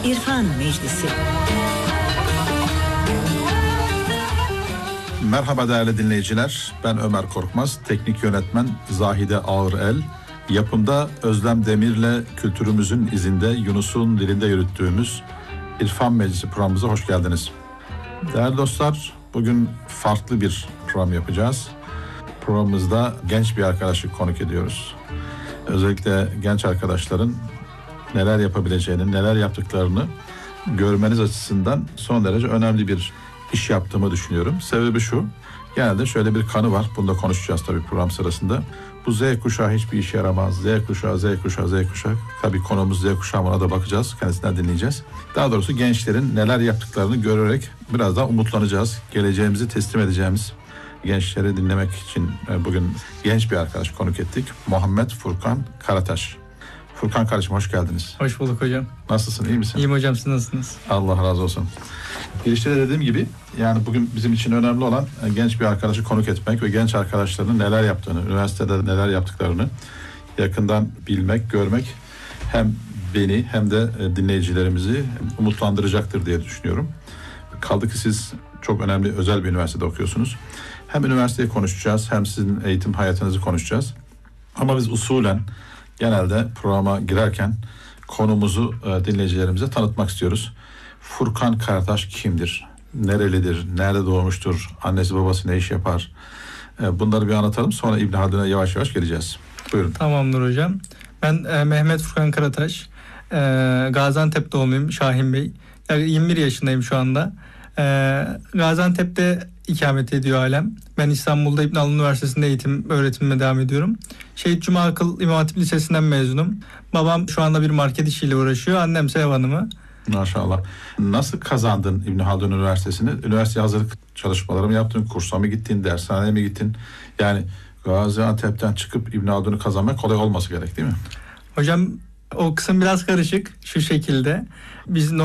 İrfan Meclisi. Merhaba değerli dinleyiciler, ben Ömer Korkmaz, teknik yönetmen Zahide Ağırel, yapımda Özlem Demir'le kültürümüzün izinde Yunus'un dilinde yürüttüğümüz İrfan Meclisi programımıza hoş geldiniz. Değerli dostlar, bugün farklı bir program yapacağız. Programımızda genç bir arkadaşı konuk ediyoruz. Özellikle genç arkadaşların neler yapabileceğini, neler yaptıklarını görmeniz açısından son derece önemli bir iş yaptığımı düşünüyorum. Sebebi şu, genelde şöyle bir kanı var, bunu da konuşacağız tabii program sırasında. Bu Z kuşağı hiçbir işe yaramaz, Z kuşağı. Tabii konumuz Z kuşağı, ona da bakacağız, kendisinden dinleyeceğiz. Daha doğrusu gençlerin neler yaptıklarını görerek biraz daha umutlanacağız. Geleceğimizi teslim edeceğimiz gençleri dinlemek için bugün genç bir arkadaş konuk ettik. Muhammed Furkan Karataş. Furkan kardeşim, hoş geldiniz. Hoş bulduk hocam. Nasılsın, iyi misin? İyiyim hocam, siz nasılsınız? Allah razı olsun. Girişte de dediğim gibi, yani bugün bizim için önemli olan genç bir arkadaşı konuk etmek ve genç arkadaşların neler yaptığını, üniversitede neler yaptıklarını yakından bilmek, görmek hem beni hem de dinleyicilerimizi umutlandıracaktır diye düşünüyorum. Kaldı ki siz çok önemli, özel bir üniversitede okuyorsunuz. Hem üniversiteyi konuşacağız, hem sizin eğitim hayatınızı konuşacağız. Ama biz usulen genelde programa girerken konumuzu dinleyicilerimize tanıtmak istiyoruz. Furkan Karataş kimdir? Nerelidir? Nerede doğmuştur? Annesi babası ne iş yapar? Bunları bir anlatalım. Sonra İbn Haldun'a yavaş yavaş geleceğiz. Buyurun. Tamamdır hocam. Ben Mehmet Furkan Karataş. Gaziantep doğumluyum, Şahin Bey. Yani 21 yaşındayım şu anda. Gaziantep'te ikamet ediyor ailem. Ben İstanbul'da İbn Haldun Üniversitesi'nde öğretimime devam ediyorum. Şehit Cuma Akıl İmam Hatip Lisesi'nden mezunum. Babam şu anda bir market işiyle uğraşıyor. Annemse ev hanımı. Maşallah. Nasıl kazandın İbn Haldun Üniversitesi'ni? Üniversite hazırlık çalışmaları mı yaptın? Kursa mı gittin? Dershaneye mi gittin? Yani Gaziantep'ten çıkıp İbn Haldun'u kazanmak kolay olması gerek değil mi? Hocam o kısım biraz karışık şu şekilde. Biz